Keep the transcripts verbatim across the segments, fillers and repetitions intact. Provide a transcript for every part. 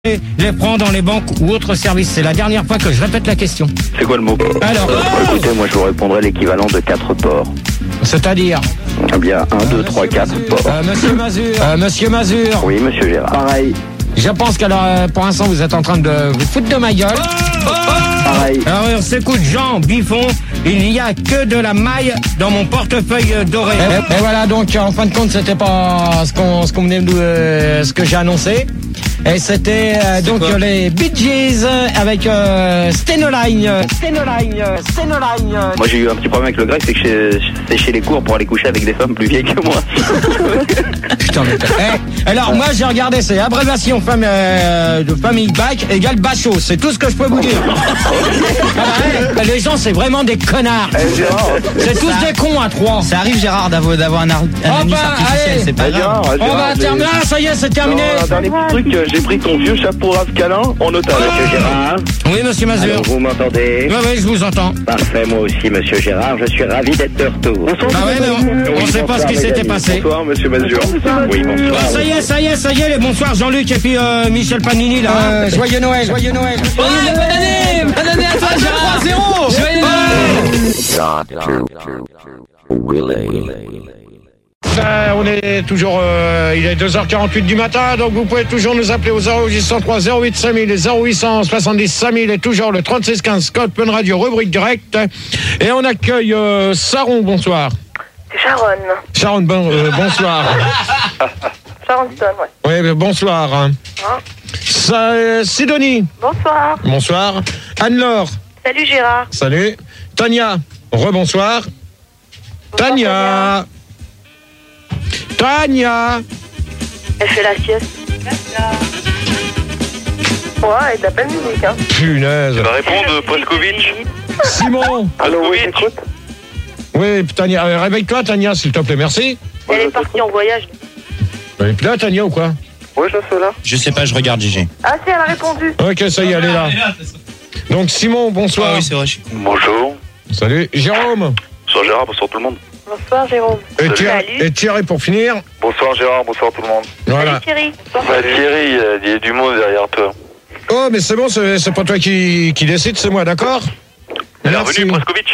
les prend dans les banques ou autres services. C'est la dernière fois que je répète la question. C'est quoi le mot? Alors, euh, Écoutez, moi je vous répondrai l'équivalent de quatre ports. C'est-à-dire Eh bien, un, deux, trois, quatre ports. euh, Monsieur Mazur, euh, Monsieur Mazur. Oui, monsieur Gérard. Pareil. Je pense qu'alors, euh, pour l'instant, vous êtes en train de vous foutre de ma gueule. Pareil. Alors, on s'écoute Jean Biffon. Il n'y a que de la maille dans mon portefeuille doré. Et, et voilà, donc, en fin de compte, c'était pas ce qu'on, ce qu'on venait de, euh, ce que j'ai annoncé. Et c'était euh, donc quoi les Bee Gees avec euh, Stenoline, Stenoline, Stenoline. Moi j'ai eu un petit problème avec le grec, c'est que j'ai séché les cours pour aller coucher avec des femmes plus vieilles que moi. Putain, mais eh, alors moi j'ai regardé, c'est abréviation femme, euh, de famille bac égale bachot, c'est tout ce que je peux vous dire. Alors, eh, les gens c'est vraiment des connards. Eh, Gérard, C'est tous des cons à trois. Ça arrive, Gérard, d'avoir, d'avoir un, ar- un Oh anus bah, artificiel, allez. c'est pas Eh, grave. Gérard, On Gérard, va j'ai- terminer. Ah, ça y est, c'est terminé. Non, un dernier petit truc, euh, j'ai pris ton vieux chapeau Ralph Câlin en otage. Monsieur Gérard, Oui, monsieur Mazur. alors vous m'entendez? Oui, oui, je vous entends. Parfait, moi aussi, monsieur Gérard, je suis ravi d'être de retour. Ah ouais, mais on, on sait pas ce qui s'était passé. Bonsoir, monsieur Mazur. Oui, bonsoir. Ah, ça y est, ça y est, ça y est, les bonsoirs Jean-Luc et puis euh, Michel Panini là. Euh, joyeux Noël, joyeux Noël. Ouais, bonne année! Bonne année à toi, Gérard! trois zéro! Joyeux Ben, on est toujours, euh, il est deux heures quarante-huit du matin, donc vous pouvez toujours nous appeler au zéro huit cent trois zéro huit cinq mille et zéro huit cent soixante-dix cinq mille et toujours le trente-six quinze Scott Pen Radio, rubrique directe. Et on accueille euh, Saron, bonsoir. C'est Sharon. Sharon, bon, euh, bonsoir. Sharon Stone, ouais. Oui, bonsoir. Hein Ça, euh, Sidonie, Bonsoir. bonsoir. Anne-Laure, Salut Gérard. salut. Tania, rebonsoir. Bonsoir, Tania. Tania. Elle fait la sieste. Ouais, elle tape pas de musique, hein. Punaise. Tu vas répondre, Poskovic. Simon. Allô, oui, j'écoute. Oui, Tania, euh, réveille-toi, Tania, s'il te plaît, merci. Elle est partie en voyage. Et puis là, Tania, ou quoi? Oui, je suis là. Je sais pas, je regarde Gégé. Ah si, elle a répondu. Ok, ça y est, elle est là. Donc, Simon, bonsoir. Ah oui, c'est vrai, je suis con. Bonjour. Salut. Jérôme. Bonsoir Gérard, bonsoir tout le monde. Bonsoir Jérôme. Et Thierry, Salut. et Thierry, pour finir. Bonsoir Gérard, bonsoir tout le monde. Voilà. Salut Thierry. Bonsoir. Bah, Thierry, il y a du monde derrière toi. Oh, mais c'est bon, c'est c'est pas toi qui, qui décide, c'est moi, d'accord? Merci. Poskovic.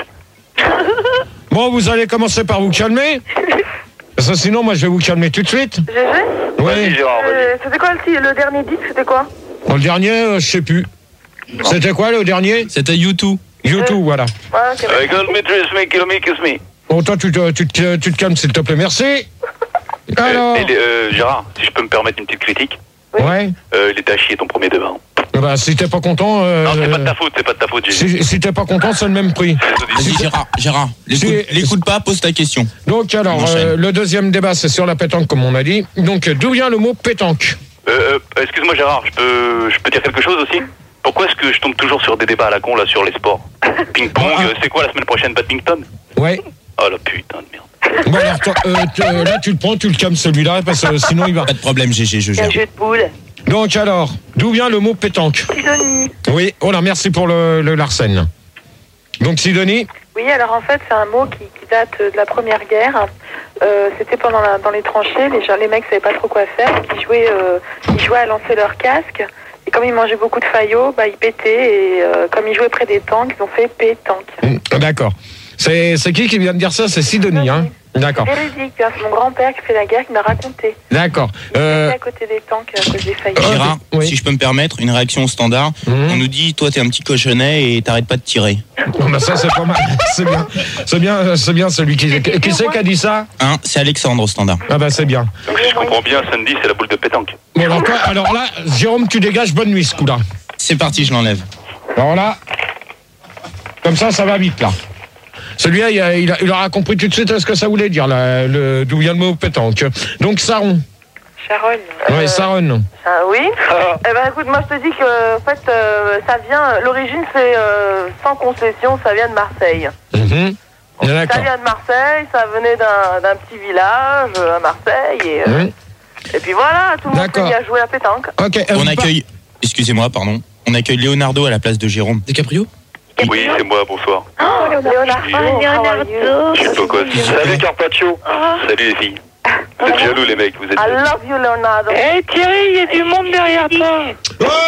Bon, vous allez commencer par vous calmer. Ça, sinon, moi, je vais vous calmer tout de suite. G G Oui. Gérard, euh, C'était quoi le, le dernier disque, c'était quoi? Bon, le dernier, euh, je sais plus. C'était quoi, le dernier? C'était YouTube. YouTube, voilà. Ouais, ok. Uh, kill me, kiss me, kill me, kiss me. Bon, toi, tu te, tu te, tu te calmes, s'il te plaît, merci. Alors, Euh, et, euh, Gérard, si je peux me permettre une petite critique, ouais. euh, il était à chier ton premier débat. Bah, si t'es pas content, euh, Non, c'est pas de ta faute, c'est pas de ta faute, j'ai si, si t'es pas content, c'est le même prix. Vas-y, Gérard, Gérard, l'écoute, Si- l'écoute pas, pose ta question. Donc, alors, On enchaîne. euh, le deuxième débat, c'est sur la pétanque, comme on a dit. Donc, d'où vient le mot pétanque? Euh, euh, excuse-moi Gérard, je peux, je peux dire quelque chose aussi? Pourquoi est-ce que je tombe toujours sur des débats à la con là sur les sports? Ping-pong, Ah. euh, c'est quoi la semaine prochaine, badminton? Ouais. Oh la putain de merde. Bon, alors, toi, euh, tu- euh, là, tu le prends, tu le calmes celui-là, parce que sinon, il va. Pas de problème, Gégé, je C'est un gère. jeu de boules. Donc, alors, d'où vient le mot pétanque? Sidonie. Oui, oh là, merci pour le, le Larsen. Donc, Sidonie? Oui, alors en fait, c'est un mot qui, qui date de la Première Guerre. Euh, C'était pendant la, dans les tranchées, les, gens, les mecs savaient pas trop quoi faire, qui jouaient, euh, ils jouaient à lancer leur casque. Et comme ils mangeaient beaucoup de faillots, bah, ils pétaient. Et euh, comme ils jouaient près des tanks, ils ont fait pétanque. Mmh, d'accord. C'est c'est qui qui vient de dire ça? C'est Sidonie, hein? D'accord. Véridique, hein, c'est mon grand-père qui fait la guerre qui m'a raconté. D'accord. Il Euh, était à côté des tanks à cause des faillots. Euh, Gérard, oui. si je peux me permettre, une réaction au standard. Mhm. On nous dit, toi, t'es un petit cochonnet et t'arrêtes pas de tirer. bon, bah, ça, c'est pas mal. C'est bien. C'est bien, c'est bien celui qui. Qui c'est qui a dit ça? Hein, c'est Alexandre au standard. Ah, bah, c'est bien. Donc si je comprends bien, Sandy, c'est la boule de pétanque. Bon, alors, toi, alors là, Jérôme, tu dégages, bonne nuit, ce coup-là. C'est parti, je l'enlève. Alors là, comme ça, ça va vite, là. Celui-là, il, a- il, a- il aura compris tout de suite ce que ça voulait dire, là, le, d'où vient le mot pétanque. Donc, Saron. Sharon. Ouais, euh, Saron. Ah oui. Eh ben écoute, moi je te dis que en fait, euh, ça vient. L'origine c'est euh, sans concession, ça vient de Marseille. Mhm. Ça D'accord. vient de Marseille, ça venait d'un d'un petit village euh, à Marseille et, euh, Mhm. et puis voilà, tout le monde D'accord. s'est mis à jouer à pétanque. Ok. euh, On vous accueille, excusez-moi, pardon, on accueille Leonardo à la place de Jérôme. DiCaprio? Oui, c'est moi, bonsoir. Oh, Leonardo. Je sais pas quoi. Salut Carpaccio. Salut les filles. Vous êtes jaloux, les mecs, vous êtes I jaloux. love you, Leonardo. Eh Thierry, il y a du monde derrière toi.